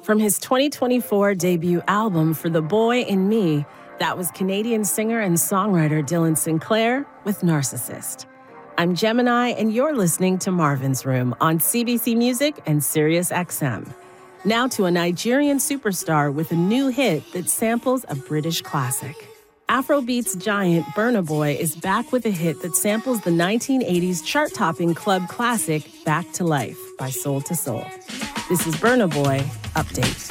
From his 2024 debut album For the Boy in Me, that was Canadian singer and songwriter Dylan Sinclair with Narcissist. I'm Gemini, and you're listening to Marvin's Room on CBC Music and SiriusXM. Now to a Nigerian superstar with a new hit that samples a British classic. Afrobeats giant Burna Boy is back with a hit that samples the 1980s chart-topping club classic Back to Life by Soul II Soul. This is Burna Boy Update.